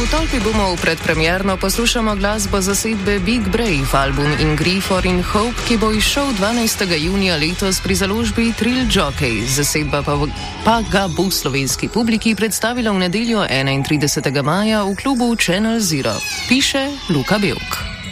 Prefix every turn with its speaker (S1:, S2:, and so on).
S1: V tolpi bomo predpremierno poslušamo glasbo zasedbe Big Brave, album In Grief or In Hope, ki bo izšel 12. junija letos pri založbi Trill Jockey. Zasedba pa ga bo slovenski publiki predstavila v nedeljo 31. maja v klubu Channel Zero. Piše Luka Belk.